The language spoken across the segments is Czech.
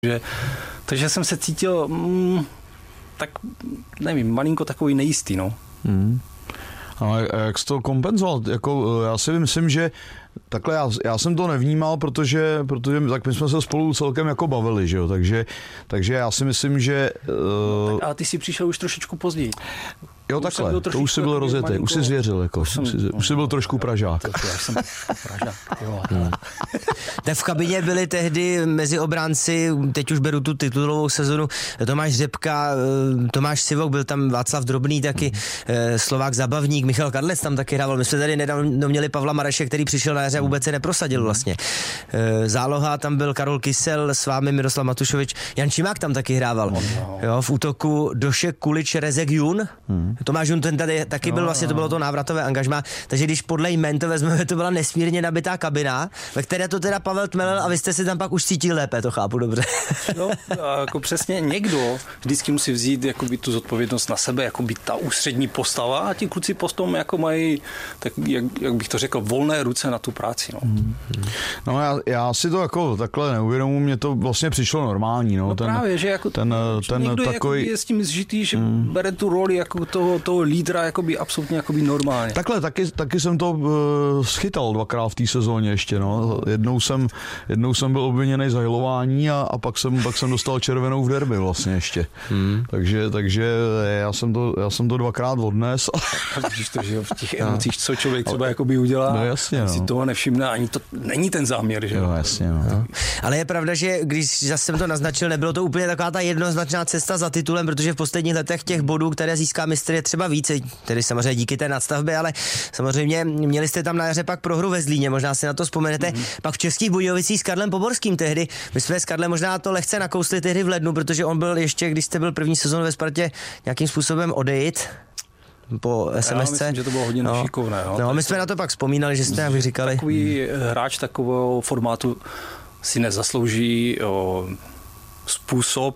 Takže jsem se cítil, tak nevím, malinko takový nejistý, no. A jak jsi to kompenzoval? Jako, já si myslím, že takhle já jsem to nevnímal, protože tak my jsme se spolu celkem jako bavili, že jo, takže já si myslím, že... A ty jsi přišel už trošičku později. Jo, takhle, to už jsi byl rozjetý, už jsi zvěřil, jako, už jsi byl trošku Pražák. Já jsem Pražák, jo. Tak v kabině byli tehdy mezi obránci, teď už beru tu titulovou sezonu, Tomáš Řepka, Tomáš Sivok, byl tam Václav Drobný taky, Slovák Zabavník, Michal Kadlec tam taky hrával. My jsme tady nedávno měli Pavla Mareše, který přišel na jaře a vůbec se neprosadil vlastně. Záloha tam byl Karol Kysel, s vámi Miroslav Matušovič, Jan Čimák tam taky hrával. Jo, v útoku Došek, Kulič, Rezek, Jun. Tomáš Jun, ten tady taky byl, vlastně to bylo to návratové angažmá, takže když podle jmen to vezmeme, to byla nesmírně nabitá kabina, ve které to teda Pavel tmelil a vy jste si tam pak už cítil lépe, to chápu dobře. No, jako přesně někdo vždycky musí vzít jakoby tu zodpovědnost na sebe, jako být ta ústřední postava a ti kluci potom jako mají, tak jak bych to řekl, volné ruce na tu práci. No já si to jako takhle neuvědomuji, mně to vlastně přišlo normální. No, právě, že jako někdo takový... je s tím zžitý, že bere tu roli jako toho lídra jakoby absolutně jakoby normálně. Takhle, taky jsem to schytal dvakrát v té sezóně ještě, no. Jednou jsem byl obviněný za hylování a pak jsem dostal červenou v derby vlastně ještě. Takže já jsem to dvakrát odnes. A vidíš to, že v těch emocích, co člověk třeba jakoby udělá, no, jasně, si toho nevšimne, ani to není ten záměr, že? Jo, jasně, no. Ale je pravda, že když zase jsem to naznačil, nebylo to úplně taková ta jednoznačná cesta za titulem, protože v posledních letech těch bodů, které získá mistr, je třeba více, tedy samozřejmě díky té nadstavbě, ale samozřejmě měli jste tam na jaře pak prohru ve Zlíně, možná si na to vzpomenete, pak v Českých Budějovicích s Karlem Poborským tehdy. My jsme s Karlem možná to lehce nakousli tehdy v lednu, protože on byl ještě, když jste byl první sezónu ve Spartě, nějakým způsobem odejít po SMSce. Já myslím, že to bylo hodně nešikovné. No, my jsme na to pak vzpomínali, že jste, jak vy říkali. Takový hráč takového formátu si nezaslouží způsob,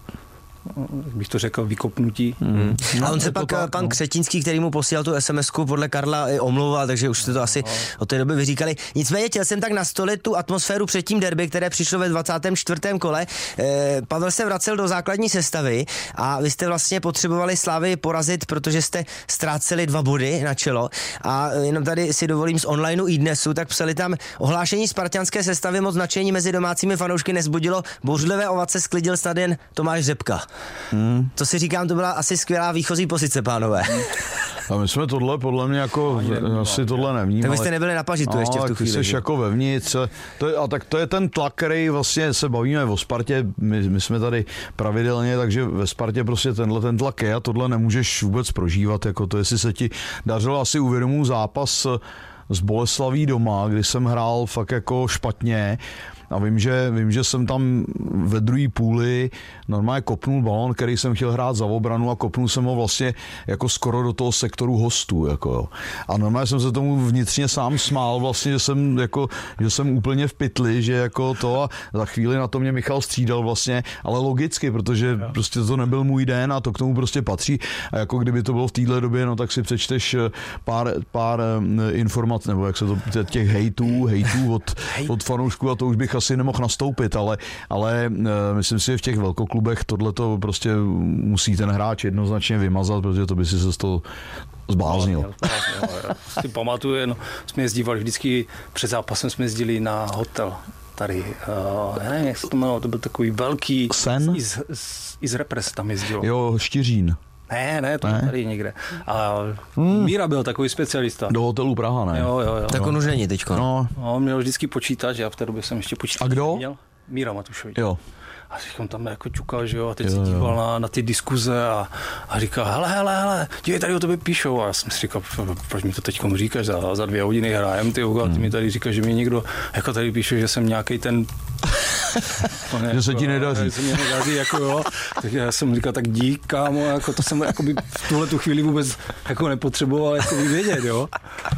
jak bych to řekl, vykopnutí. A on se pak pan Křetínský, který mu posílal tu SMS-ku, podle Karla i omlouval, takže už jste to asi od té doby vyříkali. Nicméně chtěl jsem tak nastolit tu atmosféru před tím derby, které přišlo ve 24. kole. Pavel se vracel do základní sestavy a vy jste vlastně potřebovali Slávy porazit, protože jste ztráceli 2 body na čelo. A jenom tady si dovolím z onlineu iDnesu, tak psali tam: ohlášení spartanské sestavy moc nadšení mezi domácími fanoušky nezbudilo, bouřlivé ovace sklidil snad jen Tomáš Řepka. To si říkám, to byla asi skvělá výchozí pozice, pánové. A my jsme tohle, podle mě, jako asi tohle nevnímali. Tak vy jste nebyli na pažitu ještě v tu chvíli. Ty jsi jako vevnitř. Tak to je ten tlak, který vlastně se bavíme o Spartě. My jsme tady pravidelně, takže ve Spartě prostě ten tlak je a tohle nemůžeš vůbec prožívat. Jako to, jestli se ti dařilo, asi uvědomuji zápas z Boleslaví doma, kdy jsem hrál fakt jako špatně. A vím, že jsem tam ve druhé půli normálně kopnul balón, který jsem chtěl hrát za obranu a kopnul jsem ho vlastně jako skoro do toho sektoru hostů. Jako jo. A normálně jsem se tomu vnitřně sám smál vlastně, že jsem úplně v pytli, že jako to a za chvíli na to mě Michal střídal vlastně, ale logicky, protože prostě to nebyl můj den a to k tomu prostě patří. A jako kdyby to bylo v téhle době, no tak si přečteš pár informací, nebo jak se to, těch hejtů od fanoušků a to už bych asi nemohl nastoupit, ale myslím si, že v těch velkoklubech tohleto prostě musí ten hráč jednoznačně vymazat, protože to by si se z toho zbláznil. Si pamatuju, jsme jezdívali vždycky před zápasem, jsme jezdili na hotel tady, nevím, jak se to jmenovalo, to byl takový velký, Sen? I z repres tam jezdilo. Jo, Štiřín. Ne, to tady někde. A Míra byl takový specialista. Do hotelu Praha, ne? Jo. Tak on už není teďko. No. On měl vždycky počítač, já v té době jsem ještě počítač. A kdo? Měl. Míra Matušovič. Jo. A říkám tam jako čukal, že jo, a teď se díval na ty diskuze a říkal, hele, dívej, tady o tebe píšou. A já jsem si říkal, proč mi to teďkom říkáš, za 2 hodiny hrajem, ty mi tady říkáš, že mi někdo jako tady píše, že jsem nějaký ten... že se ti nedaří. Že se mi nedaří, jako jo. Tak já jsem říkal, tak dík, kámo, jako to jsem jako by v tuhletu chvíli vůbec jako nepotřeboval jako vědět, jo.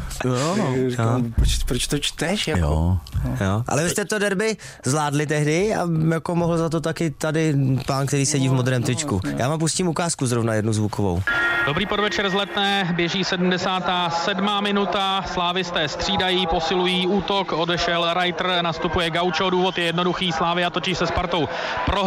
Říkám, proč to čteš, jako? Jo. Ale vy jste to derby zvládli tehdy a jako mohl za to taky tady pán, který sedí v modrém tričku. Já vám pustím ukázku zrovna jednu zvukovou. Dobrý podvečer z Letné, běží 77. minuta, slávisté střídají, posilují útok, odešel Reiter, nastupuje Gaucho, důvod je jednoduchý, Slavia točí se Spartou.